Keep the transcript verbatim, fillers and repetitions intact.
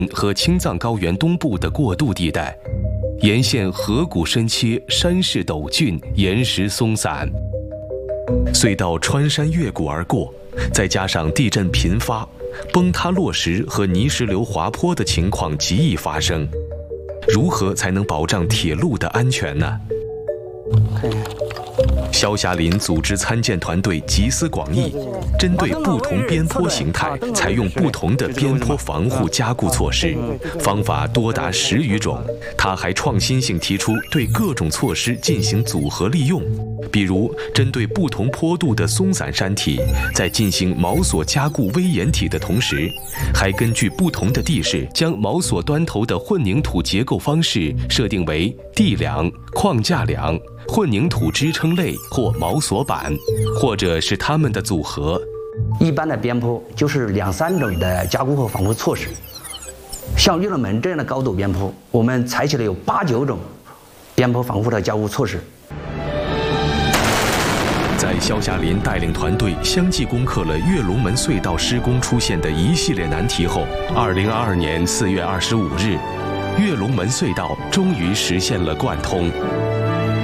和青藏高原东部的过渡地带，沿线河谷深切，山势陡峻，岩石松散。隧道穿山越谷而过，再加上地震频发，崩塌落石和泥石流滑坡的情况极易发生。如何才能保障铁路的安全呢？萧霞林组织参建团队集思广益，针对不同边坡形态，采用不同的边坡防护加固措施，方法多达十余种。他还创新性提出对各种措施进行组合利用，比如针对不同坡度的松散山体，在进行锚索加固微岩体的同时，还根据不同的地势，将锚索端头的混凝土结构方式设定为地梁、框架梁、混凝土支撑类或锚索板，或者是它们的组合。 一般的边坡就是两三种的加固和防护措施，像玉龙门这样的高陡边坡，我们采取了有八九种边坡防护的加固措施。 在萧霞林带领团队相继攻克了跃龙门隧道施工出现的一系列难题后，二零二二年四月二十五日，跃龙门隧道终于实现了贯通。